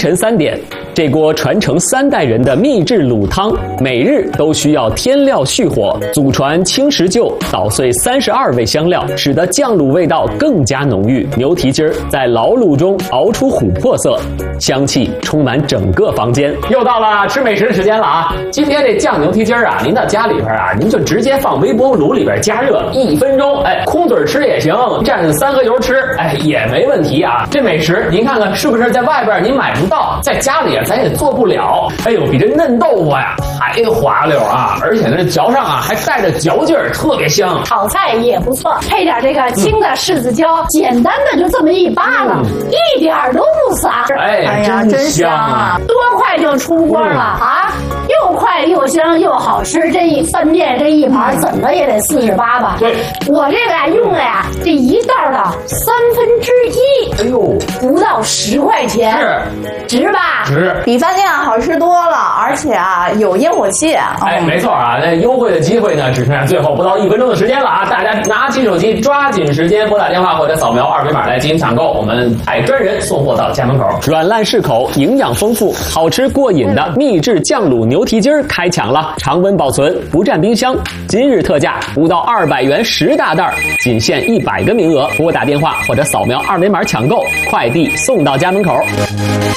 晨3点，这锅传承3代人的秘制卤汤，每日都需要添料续火，祖传青石臼捣碎32味香料，使得酱卤味道更加浓郁。牛蹄筋在老卤中熬出琥珀色，香气充满整个房间。又到了吃美食的时间了啊！今天这酱牛蹄筋啊，您到家里边啊，您就直接放微波炉里边加热1分钟，空嘴吃也行，蘸3合油吃，也没问题啊。这美食您看看是不是在外边您买不到，在家里咱也做不了。哎呦，比这嫩豆腐呀还滑溜啊！而且呢，这嚼上啊还带着嚼劲儿，特别香。 炒菜也不错，配点这个青的柿子椒，简单的就这么一扒拉，一点都不撒。 哎呀，真香啊！ 多快就出锅了啊！又快又香又好吃，这一饭店这一盘怎么也得48吧？ 对， 我这个用的呀，这一道的1/3， 哎呦， 不到10块钱，值吧？ 值， 比饭店好吃多了，而且啊有烟火气。 没错啊，那优惠的机会呢，只剩下最后不到1分钟的时间了啊！大家拿起手机，抓紧时间拨打电话或者扫描2维码来进行抢购，我们派专人送货到家门口。软烂适口，营养丰富，好吃过瘾的秘制酱卤牛蹄筋开抢了，常温保存，不占冰箱。今日特价不到200元10大袋，仅限100个名额，拨打电话或者扫描2维码抢购，快递送到家门口。